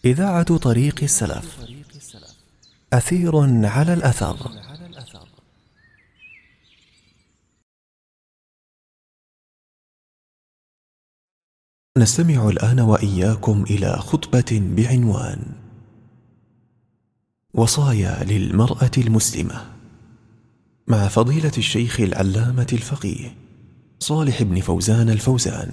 إذاعة طريق السلف. أثير على الأثر. نستمع الآن وإياكم إلى خطبة بعنوان وصايا للمرأة المسلمة مع فضيلة الشيخ العلامة الفقيه صالح بن فوزان الفوزان.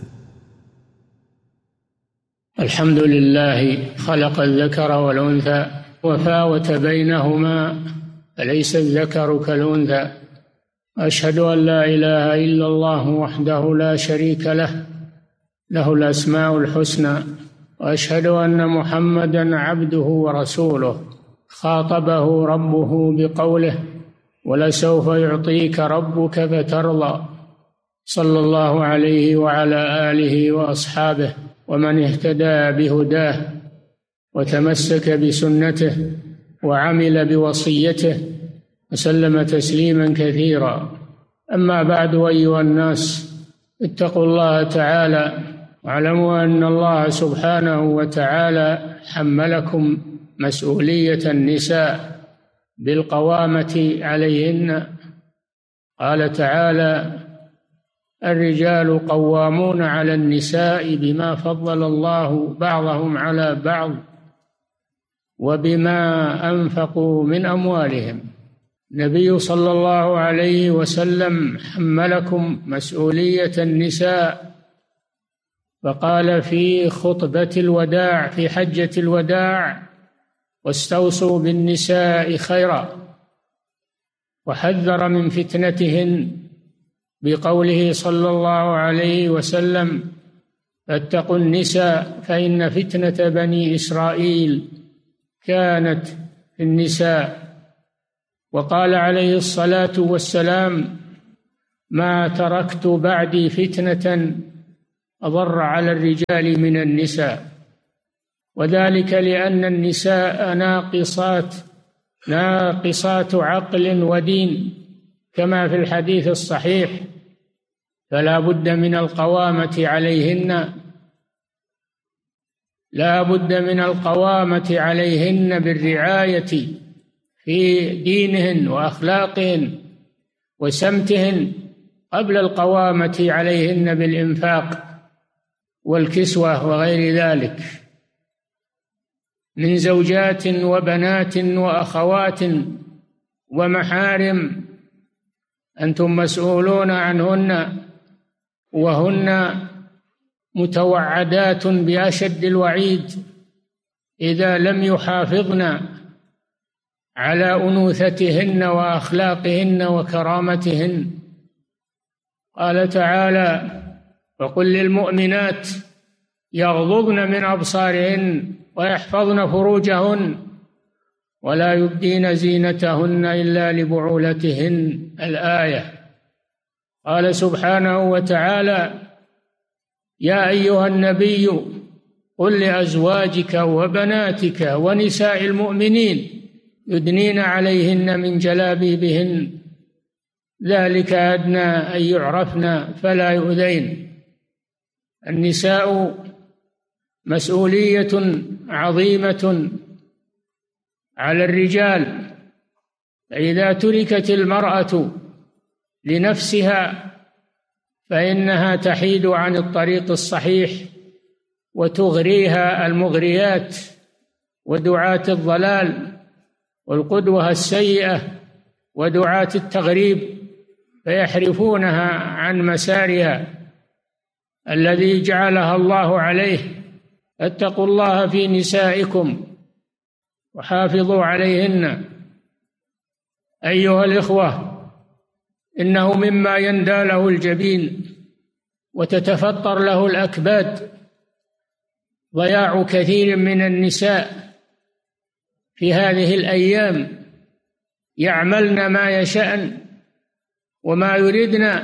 الحمد لله خلق الذكر والأنثى وفاوت بينهما فليس الذكر كالأنثى. أشهد أن لا إله إلا الله وحده لا شريك له، له الأسماء الحسنى، وأشهد أن محمدا عبده ورسوله. خاطبه ربه بقوله: ولسوف يعطيك ربك فترضى. صلى الله عليه وعلى آله وأصحابه ومن اهتدى بهداه وتمسك بسنته وعمل بوصيته وسلم تسليما كثيرا. أما بعد، أيها الناس، اتقوا الله تعالى واعلموا أن الله سبحانه وتعالى حملكم مسؤولية النساء بالقوامة عليهن. قال تعالى: الرجال قوامون على النساء بما فضل الله بعضهم على بعض وبما أنفقوا من أموالهم. النبي صلى الله عليه وسلم حملكم مسؤولية النساء، فقال في خطبة الوداع في حجة الوداع: واستوصوا بالنساء خيرا، وحذر من فتنتهن بقوله صلى الله عليه وسلم: فاتقوا النساء فإن فتنة بني إسرائيل كانت في النساء. وقال عليه الصلاة والسلام: ما تركت بعدي فتنة أضر على الرجال من النساء. وذلك لأن النساء ناقصات عقل ودين كما في الحديث الصحيح، فلا بد من القوامة عليهن، لا بد من القوامة عليهن بالرعاية في دينهن وأخلاقهن وسمتهن قبل القوامة عليهن بالإنفاق والكسوة وغير ذلك من زوجات وبنات وأخوات ومحارم أنتم مسؤولون عنهن، وهن متوعدات بأشد الوعيد إذا لم يحافظن على أنوثتهن وأخلاقهن وكرامتهن. قال تعالى: وقل للمؤمنات يغضضن من أبصارهن ويحفظن فروجهن ولا يبدين زينتهن إلا لبعولتهن. الآية. قال سبحانه وتعالى: يا أيها النبي قل لأزواجك وبناتك ونساء المؤمنين يدنين عليهن من جلابيبهن ذلك أدنى أن يعرفن فلا يؤذين. النساء مسؤولية عظيمة على الرجال، فإذا تركت المرأة لنفسها فإنها تحيد عن الطريق الصحيح وتغريها المغريات ودعاة الضلال والقدوة السيئة ودعاة التغريب، فيحرفونها عن مسارها الذي جعلها الله عليه. اتقوا الله في نسائكم وحافظوا عليهن. أيها الإخوة، إنه مما يندى له الجبين وتتفطر له الأكباد ضياع كثير من النساء في هذه الأيام، يعملن ما يشأن وما يردن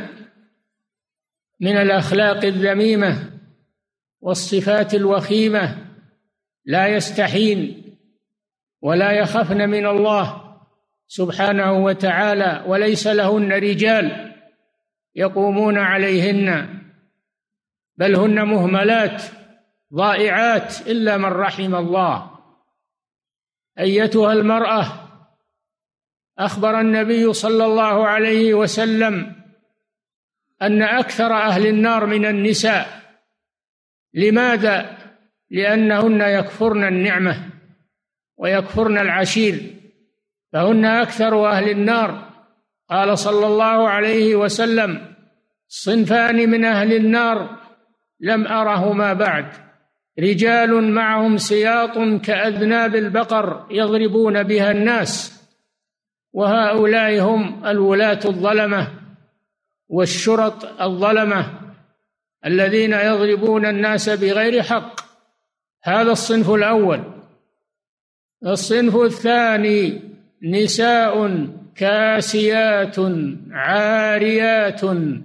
من الأخلاق الذميمة والصفات الوخيمة، لا يستحين ولا يخفن من الله سبحانه وتعالى، وليس لهن رجال يقومون عليهن، بل هن مهملات ضائعات إلا من رحم الله. أيتها المرأة، أخبر النبي صلى الله عليه وسلم أن أكثر أهل النار من النساء. لماذا؟ لأنهن يكفرن النعمة ويكفرن العشير، فهن أكثر أهل النار. قال صلى الله عليه وسلم: صنفان من أهل النار لم أرهما بعد، رجال معهم سياط كأذناب البقر يضربون بها الناس، وهؤلاء هم الولاة الظلمة والشرط الظلمة الذين يضربون الناس بغير حق. هذا الصنف الأول. الصنف الثاني: نساء كاسيات عاريات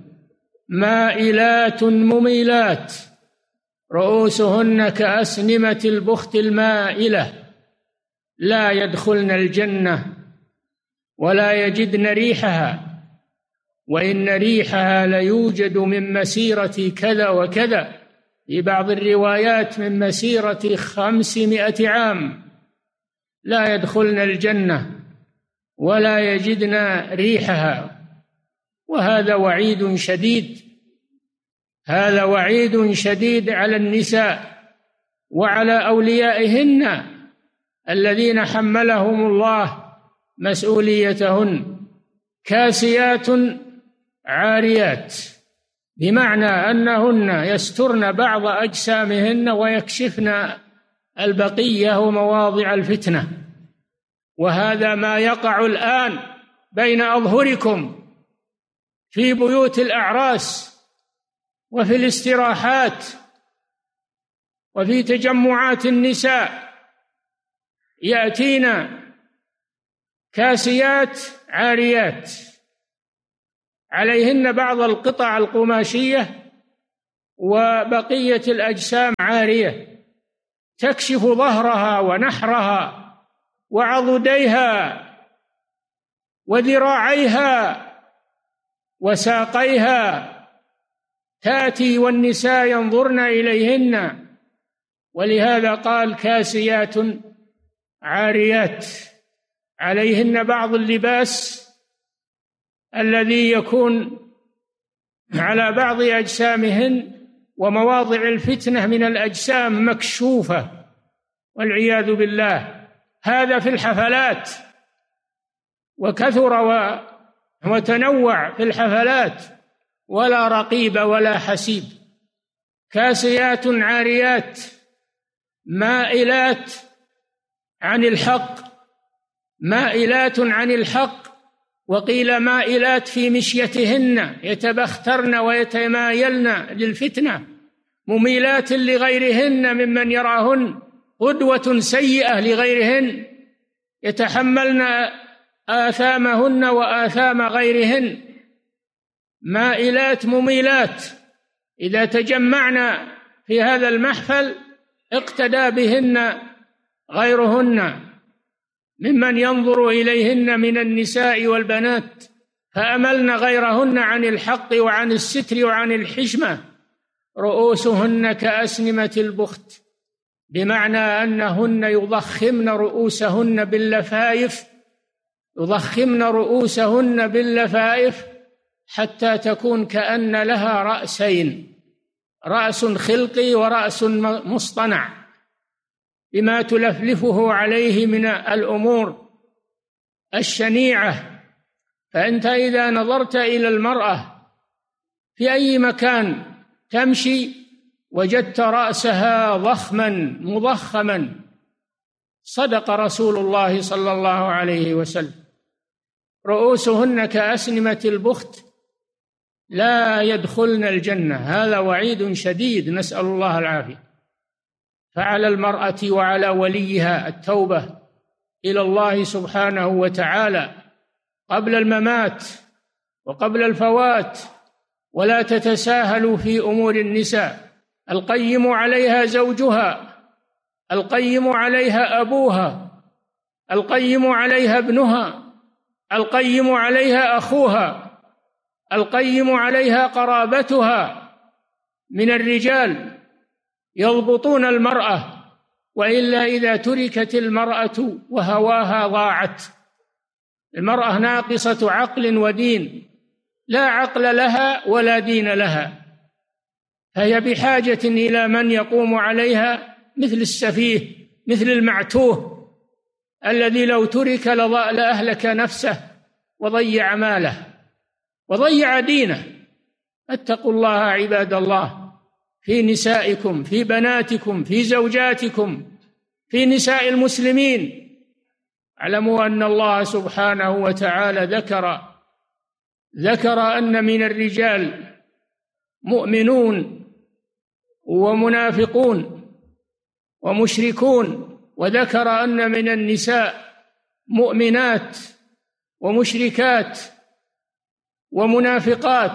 مائلات مميلات، رؤوسهن كأسنمة البخت المائلة، لا يدخلن الجنة ولا يجدن ريحها، وإن ريحها ليوجد من مسيرة كذا وكذا، في بعض الروايات من مسيرة 500 عام، لا يدخلن الجنة ولا يجدن ريحها. وهذا وعيد شديد، هذا وعيد شديد على النساء وعلى أوليائهن الذين حملهم الله مسؤوليتهن. كاسيات عاريات، بمعنى أنهن يسترن بعض أجسامهن ويكشفن البقية ومواضع الفتنة، وهذا ما يقع الآن بين أظهركم في بيوت الأعراس وفي الاستراحات وفي تجمعات النساء، يأتين كاسيات عاريات عليهن بعض القطع القماشية وبقية الأجسام عارية، تكشف ظهرها ونحرها وعضديها وذراعيها وساقيها، تأتي والنساء ينظرن إليهن. ولهذا قال كاسيات عاريات، عليهن بعض اللباس الذي يكون على بعض أجسامهن، ومواضع الفتنة من الأجسام مكشوفة والعياذ بالله. هذا في الحفلات، وكثر وتنوع في الحفلات، ولا رقيب ولا حسيب. كاسيات عاريات مائلات عن الحق، مائلات عن الحق، وقيل مائلات في مشيتهن، يتبخترن ويتمايلن للفتنة، مميلات لغيرهن ممن يراهن قدوة سيئة لغيرهن، يتحملن آثامهن وآثام غيرهن. مائلات مميلات، إذا تجمعنا في هذا المحفل اقتدى بهن غيرهن ممن ينظر إليهن من النساء والبنات، فأملن غيرهن عن الحق وعن الستر وعن الحشمة. رؤوسهن كأسنمة البخت، بمعنى أنهن يضخمن رؤوسهن باللفائف، يضخمن رؤوسهن باللفائف حتى تكون كأن لها رأسين، رأس خلقي ورأس مصطنع، بما تلفلفه عليه من الأمور الشنيعة. فأنت إذا نظرت إلى المرأة في أي مكان تمشي وجدت رأسها ضخما مضخما. صدق رسول الله صلى الله عليه وسلم: رؤوسهن كأسنمة البخت لا يدخلن الجنة. هذا وعيد شديد، نسأل الله العافية. فعلى المرأة وعلى وليها التوبة إلى الله سبحانه وتعالى قبل الممات وقبل الفوات، ولا تتساهلوا في أمور النساء. القيم عليها زوجها، القيم عليها أبوها، القيم عليها ابنها، القيم عليها أخوها، القيم عليها قرابتها من الرجال، يضبطون المرأة وإلا إذا تركت المرأة وهواها ضاعت. المرأة ناقصة عقل ودين، لا عقل لها ولا دين لها، فهي بحاجة إلى من يقوم عليها، مثل السفيه، مثل المعتوه الذي لو ترك لأهلك نفسه وضيع ماله وضيع دينه. اتقوا الله عباد الله في نسائكم، في بناتكم، في زوجاتكم، في نساء المسلمين. اعلموا أن الله سبحانه وتعالى ذكر أن من الرجال مؤمنون ومنافقون ومشركون، وذكر أن من النساء مؤمنات ومشركات ومنافقات.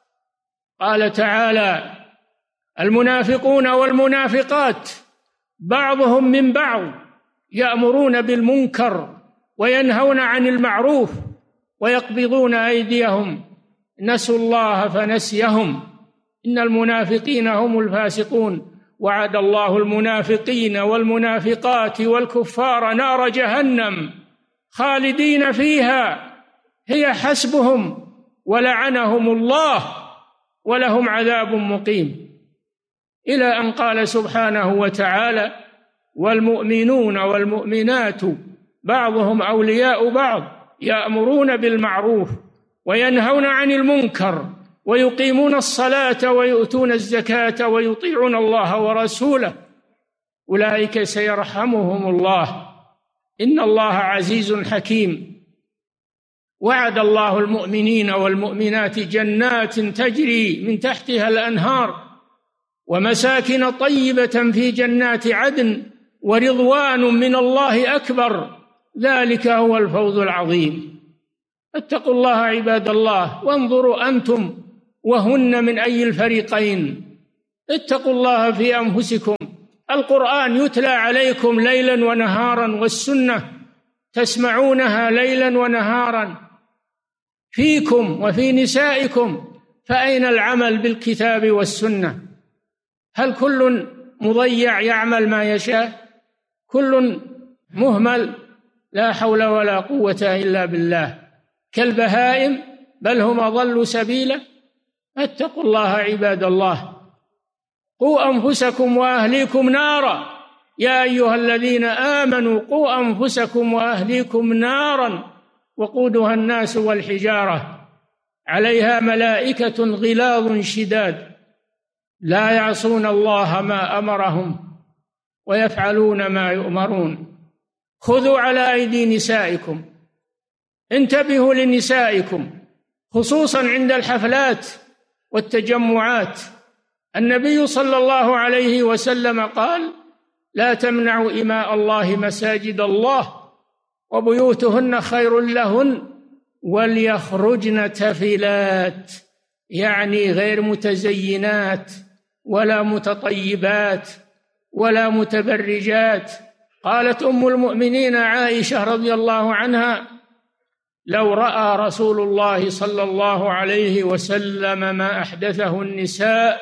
قال تعالى: المنافقون والمنافقات بعضهم من بعض يأمرون بالمنكر وينهون عن المعروف ويقبضون أيديهم نسوا الله فنسيهم إن المنافقين هم الفاسقون. وعد الله المنافقين والمنافقات والكفار نار جهنم خالدين فيها هي حسبهم ولعنهم الله ولهم عذاب مقيم، إلى أن قال سبحانه وتعالى: والمؤمنون والمؤمنات بعضهم أولياء بعض يأمرون بالمعروف وينهون عن المنكر ويقيمون الصلاة ويؤتون الزكاة ويطيعون الله ورسوله أولئك سيرحمهم الله إن الله عزيز حكيم. وعد الله المؤمنين والمؤمنات جنات تجري من تحتها الأنهار ومساكن طيبة في جنات عدن ورضوان من الله أكبر ذلك هو الفوز العظيم. اتقوا الله عباد الله وانظروا أنتم وهن من أي الفريقين. اتقوا الله في أنفسكم. القرآن يتلى عليكم ليلا ونهارا، والسنة تسمعونها ليلا ونهارا فيكم وفي نسائكم، فأين العمل بالكتاب والسنة؟ هل كل مضيع يعمل ما يشاء؟ كل مهمل؟ لا حول ولا قوة إلا بالله، كالبهائم بل هم أضل سبيلا. اتقوا الله عباد الله. قوا أنفسكم وأهليكم نارا يا أيها الذين آمنوا قوا أنفسكم وأهليكم نارا وقودها الناس والحجارة عليها ملائكة غلاظ شداد لا يعصون الله ما أمرهم ويفعلون ما يؤمرون. خذوا على أيدي نسائكم، انتبهوا لنسائكم خصوصا عند الحفلات والتجمعات. النبي صلى الله عليه وسلم قال: لا تمنعوا إماء الله مساجد الله وبيوتهن خير لهن وليخرجن تفلات، يعني غير متزينات ولا متطيبات ولا متبرجات. قالت أم المؤمنين عائشة رضي الله عنها: لو رأى رسول الله صلى الله عليه وسلم ما أحدثه النساء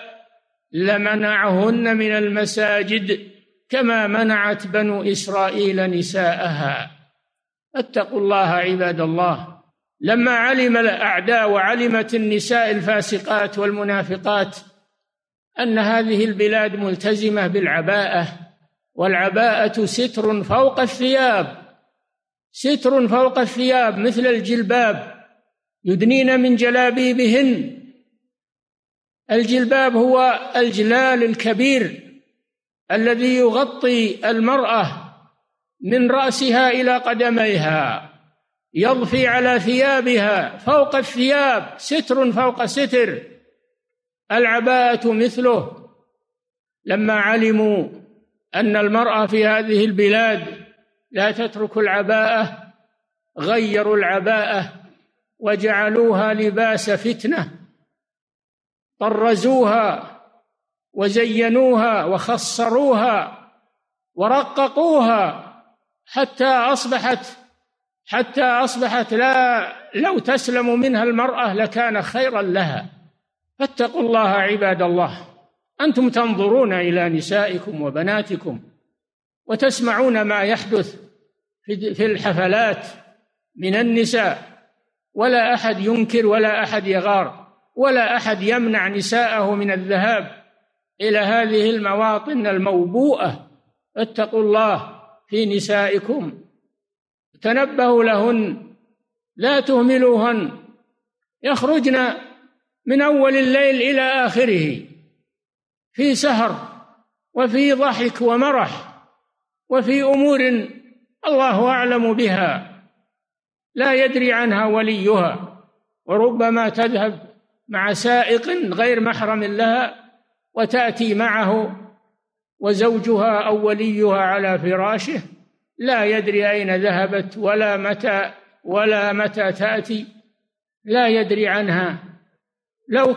لمنعهن من المساجد كما منعت بنو إسرائيل نساءها. اتقوا الله عباد الله. لما علم الأعداء وعلمت النساء الفاسقات والمنافقات أن هذه البلاد ملتزمة بالعباءة، والعباءة ستر فوق الثياب، ستر فوق الثياب مثل الجلباب، يدنين من جلابيبهن. الجلباب هو الجلال الكبير الذي يغطي المرأة من رأسها إلى قدميها، يضفي على ثيابها فوق الثياب، ستر فوق ستر. العباءة مثله. لما علموا أن المرأة في هذه البلاد لا تترك العباءة غيروا العباءة وجعلوها لباس فتنة، طرزوها وزينوها وخصروها ورققوها حتى أصبحت لو تسلم منها المرأة لكان خيرا لها. فاتقوا الله عباد الله. أنتم تنظرون إلى نسائكم وبناتكم وتسمعون ما يحدث في الحفلات من النساء، ولا أحد ينكر ولا أحد يغار ولا أحد يمنع نساءه من الذهاب إلى هذه المواطن الموبوءة. اتقوا الله في نسائكم، تنبهوا لهن، لا تهملوهن، يخرجن من أول الليل إلى آخره في سهر وفي ضحك ومرح وفي أمور الله أعلم بها لا يدري عنها وليها، وربما تذهب مع سائق غير محرم لها وتأتي معه وزوجها أو وليها على فراشه لا يدري أين ذهبت ولا متى تأتي، لا يدري عنها. لو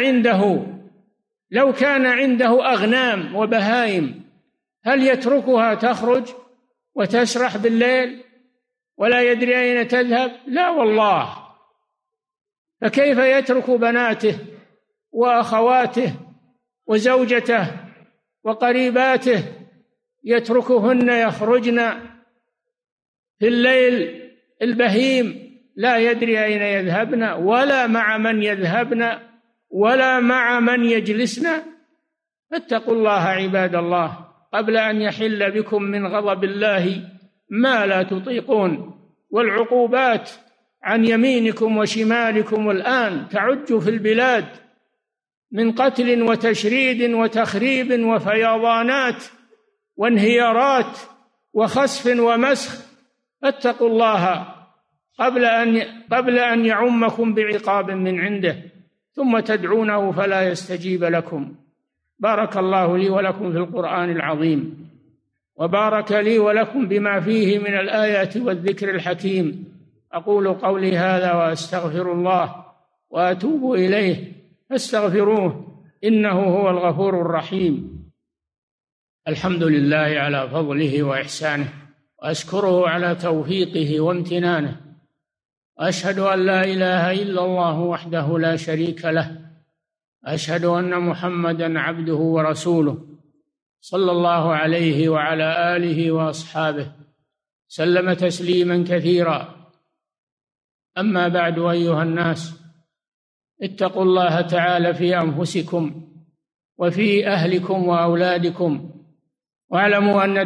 كان عنده أغنام وبهائم هل يتركها تخرج وتسرح بالليل ولا يدري أين تذهب؟ لا والله. فكيف يترك بناته وأخواته وزوجته وقريباته، يتركهن يخرجن في الليل البهيم لا يدري أين يذهبن ولا مع من يذهبن ولا مع من يجلسن؟ فاتقوا الله عباد الله قبل أن يحل بكم من غضب الله ما لا تطيقون، والعقوبات عن يمينكم وشمالكم الآن تعج في البلاد من قتل وتشريد وتخريب وفيضانات وانهيارات وخسف ومسخ. فاتقوا الله قبل أن يعمكم بعقاب من عنده ثم تدعونه فلا يستجيب لكم. بارك الله لي ولكم في القرآن العظيم، وبارك لي ولكم بما فيه من الآيات والذكر الحكيم. أقول قولي هذا وأستغفر الله وأتوب إليه، فاستغفروه إنه هو الغفور الرحيم. الحمد لله على فضله وإحسانه، وأشكره على توفيقه وامتنانه، وأشهد أن لا إله إلا الله وحده لا شريك له، أشهد أن محمدًا عبده ورسوله صلى الله عليه وعلى آله وأصحابه سلم تسليمًا كثيرا. أما بعد، أيها الناس، اتقوا الله تعالى في أنفسكم وفي أهلكم وأولادكم، واعلموا أن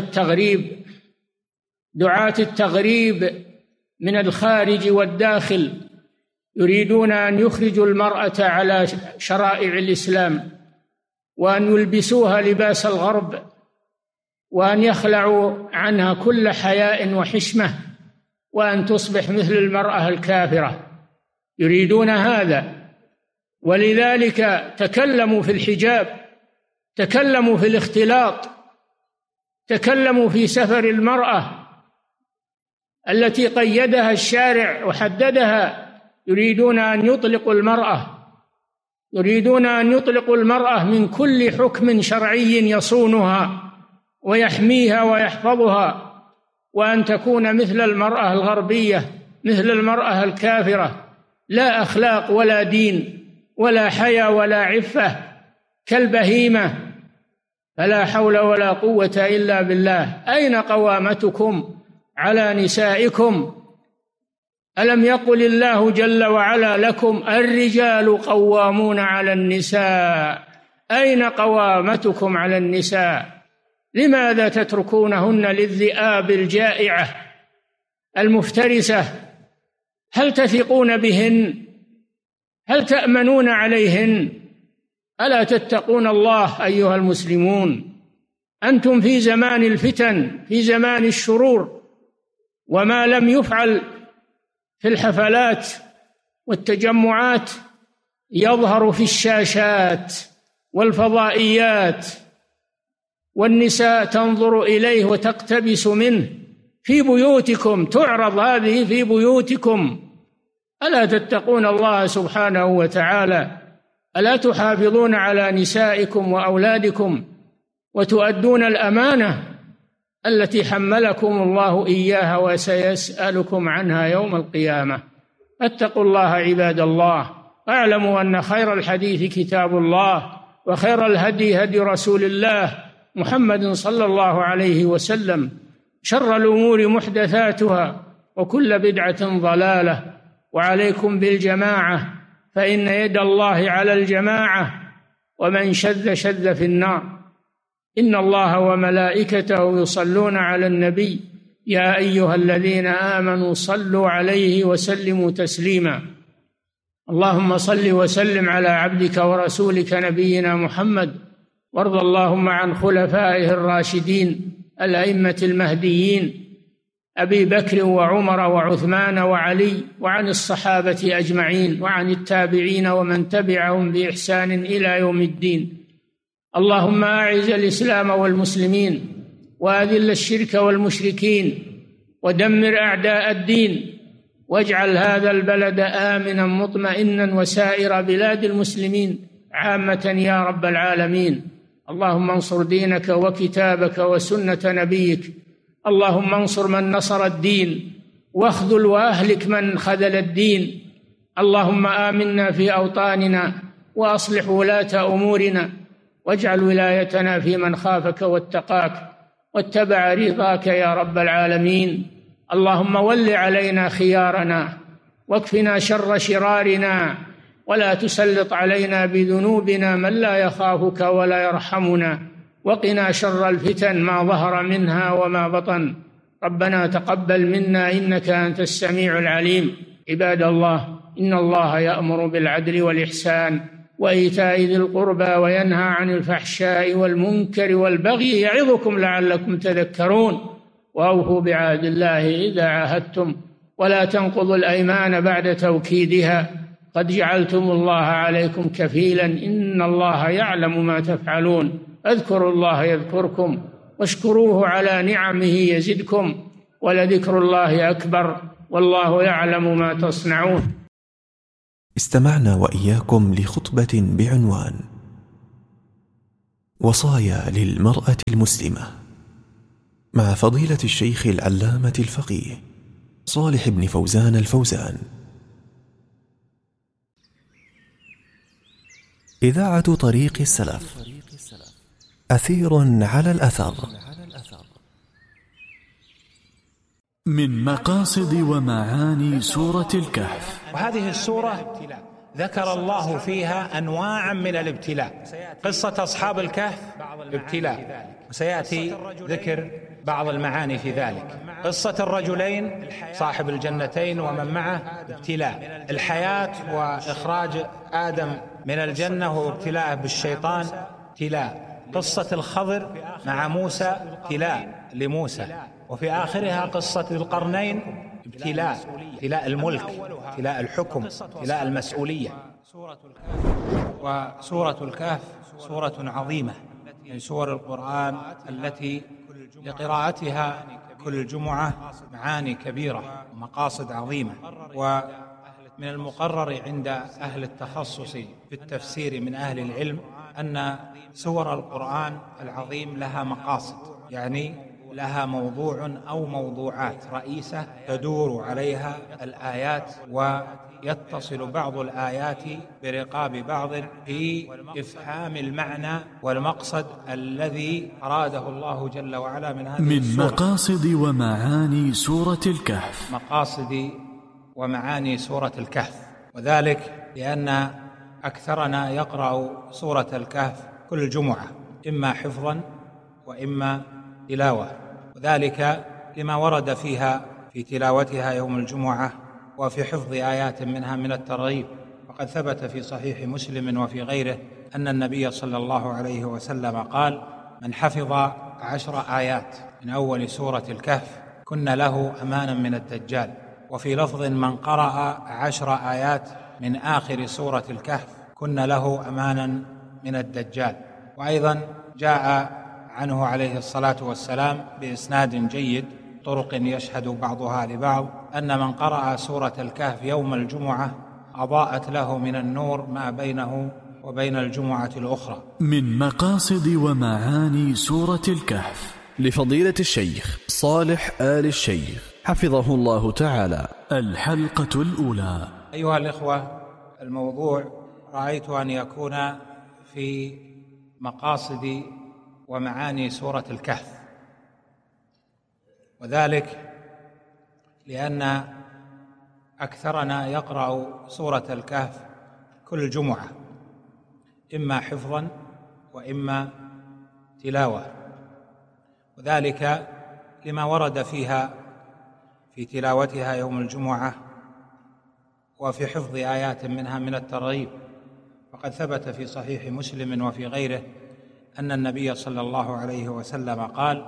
دعاة التغريب من الخارج والداخل يريدون أن يخرجوا المرأة على شرائع الإسلام، وأن يلبسوها لباس الغرب، وأن يخلعوا عنها كل حياء وحشمة، وأن تصبح مثل المرأة الكافرة. يريدون هذا، ولذلك تكلموا في الحجاب، تكلموا في الاختلاط، تكلموا في سفر المرأة التي قيدها الشارع وحددها. يريدون أن يطلقوا المرأة من كل حكم شرعي يصونها ويحميها ويحفظها، وأن تكون مثل المرأة الغربية، مثل المرأة الكافرة، لا أخلاق ولا دين ولا حياء ولا عفة، كالبهيمة. فلا حول ولا قوة إلا بالله. أين قوامتكم على نسائكم؟ ألم يقل الله جل وعلا لكم الرجال قوامون على النساء؟ أين قوامتكم على النساء؟ لماذا تتركونهن للذئاب الجائعة المفترسة؟ هل تثقون بهن؟ هل تأمنون عليهن؟ ألا تتقون الله أيها المسلمون؟ أنتم في زمان الفتن، في زمان الشرور، وما لم يفعل في الحفلات والتجمعات يظهر في الشاشات والفضائيات، والنساء تنظر إليه وتقتبس منه في بيوتكم، تعرض هذه في بيوتكم. ألا تتقون الله سبحانه وتعالى؟ ألا تحافظون على نسائكم وأولادكم وتؤدون الأمانة التي حملكم الله إياها وسيسألكم عنها يوم القيامة؟ اتقوا الله عباد الله، واعلموا أن خير الحديث كتاب الله، وخير الهدي هدي رسول الله محمد صلى الله عليه وسلم: شر الأمور محدثاتها وكل بدعة ضلالة، وعليكم بالجماعة فإن يد الله على الجماعة، ومن شذ شذ في النار. إن الله وملائكته يصلون على النبي يا أيها الذين آمنوا صلوا عليه وسلموا تسليما. اللهم صل وسلم على عبدك ورسولك نبينا محمد، وارض اللهم عن خلفائه الراشدين الأئمة المهديين أبي بكر وعمر وعثمان وعلي، وعن الصحابة أجمعين، وعن التابعين ومن تبعهم بإحسان إلى يوم الدين. اللهم أعز الإسلام والمسلمين، وأذل الشرك والمشركين، ودمر أعداء الدين، واجعل هذا البلد آمنا مطمئنا وسائر بلاد المسلمين عامة يا رب العالمين. اللهم انصر دينك وكتابك وسنة نبيك. اللهم انصر من نصر الدين، واخذل وأهلك من خذل الدين. اللهم آمنا في أوطاننا، وأصلح ولاة أمورنا، واجعل ولايتنا في من خافك واتقاك واتبع رضاك يا رب العالمين. اللهم ول علينا خيارنا، واكفنا شر شرارنا، ولا تسلط علينا بذنوبنا من لا يخافك ولا يرحمنا، وقنا شر الفتن ما ظهر منها وما بطن. ربنا تقبل منا إنك أنت السميع العليم. عباد الله، إن الله يأمر بالعدل والإحسان وإيتاء ذي القربى، وينهى عن الفحشاء والمنكر والبغي، يعظكم لعلكم تذكرون. وأوفوا بعهد الله إذا عاهدتم، ولا تنقضوا الأيمان بعد توكيدها، قد جعلتم الله عليكم كفيلا، إن الله يعلم ما تفعلون. اذكروا الله يذكركم، واشكروه على نعمه يزدكم، ولذكر الله أكبر، والله يعلم ما تصنعون. استمعنا وإياكم لخطبة بعنوان: وصايا للمرأة المسلمة، مع فضيلة الشيخ العلامة الفقيه صالح بن فوزان الفوزان. إذاعة طريق السلف، أثير على الأثر. من مقاصد ومعاني سورة الكهف. وهذه السورة ذكر الله فيها أنواعا من الابتلاء. قصة أصحاب الكهف ابتلاء، وسيأتي ذكر بعض المعاني في ذلك. قصة الرجلين صاحب الجنتين ومن معه ابتلاء. الحياة وإخراج آدم من الجنة وابتلاءه بالشيطان ابتلاء. قصة الخضر مع موسى ابتلاء لموسى. وفي آخرها قصة القرنين ابتلاء الملك، ابتلاء الحكم، ابتلاء المسؤولية. وسورة الكهف سورة عظيمة من سور القرآن التي لقراءتها كل جمعة معاني كبيرة ومقاصد عظيمة. ومن المقرر عند أهل التخصص في التفسير من أهل العلم أن سور القرآن العظيم لها مقاصد، يعني لها موضوع أو موضوعات رئيسة تدور عليها الآيات، ويتصل بعض الآيات برقاب بعض في إفهام المعنى والمقصد الذي أراده الله جل وعلا من هذه السورة. من مقاصد ومعاني سورة الكهف. مقاصد ومعاني سورة الكهف، وذلك لأن أكثرنا يقرأ سورة الكهف كل جمعة، إما حفظا وإما تلاوة، وذلك لما ورد فيها في تلاوتها يوم الجمعة وفي حفظ آيات منها من الترغيب. وقد ثبت في صحيح مسلم وفي غيره أن النبي صلى الله عليه وسلم قال: من حفظ 10 آيات من أول سورة الكهف كن له أمانا من الدجال. وفي لفظ: من قرأ 10 آيات من آخر سورة الكهف كن له أمانا من الدجال. وأيضا جاء عنه عليه الصلاة والسلام بإسناد جيد طرق يشهد بعضها لبعض أن من قرأ سورة الكهف يوم الجمعة أضاءت له من النور ما بينه وبين الجمعة الأخرى. من مقاصد ومعاني سورة الكهف لفضيلة الشيخ صالح آل الشيخ حفظه الله تعالى. الحلقة الأولى. أيها الإخوة، الموضوع رأيت أن يكون في مقاصد ومعاني سورة الكهف، وذلك لأن أكثرنا يقرأ سورة الكهف كل جمعة، إما حفظا وإما تلاوة، وذلك لما ورد فيها في تلاوتها يوم الجمعة وفي حفظ آيات منها من الترغيب. فقد ثبت في صحيح مسلم وفي غيره أن النبي صلى الله عليه وسلم قال: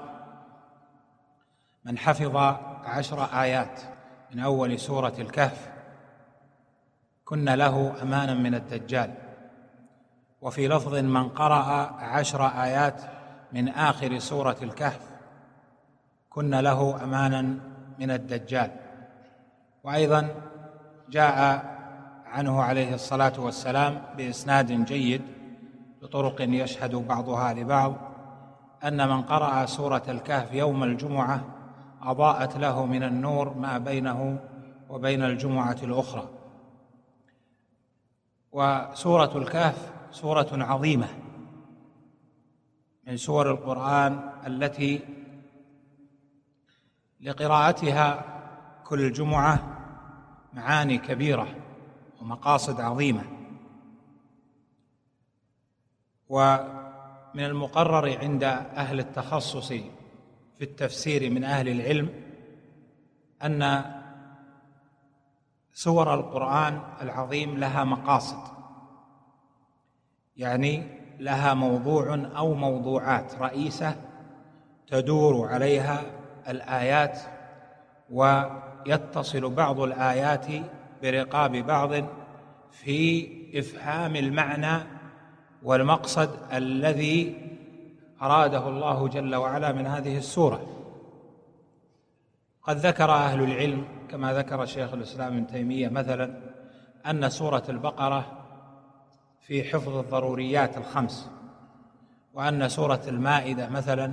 من حفظ 10 آيات من أول سورة الكهف كن له أمانا من الدجال. وفي لفظ: من قرأ 10 آيات من آخر سورة الكهف كن له أمانا من الدجال. وأيضا جاء عنه عليه الصلاة والسلام بإسناد جيد بطرق يشهد بعضها لبعض أن من قرأ سورة الكهف يوم الجمعة أضاءت له من النور ما بينه وبين الجمعة الأخرى. وسورة الكهف سورة عظيمة من سور القرآن التي لقراءتها كل جمعة معاني كبيرة ومقاصد عظيمة. ومن المقرر عند أهل التخصص في التفسير من أهل العلم أن سور القرآن العظيم لها مقاصد، يعني لها موضوع أو موضوعات رئيسة تدور عليها الآيات، ويتصل بعض الآيات برقاب بعض في إفهام المعنى والمقصد الذي أراده الله جل وعلا من هذه السورة. قد ذكر أهل العلم كما ذكر شيخ الإسلام ابن تيمية مثلا أن سورة البقرة في حفظ الضروريات الخمس، وأن سورة المائدة مثلا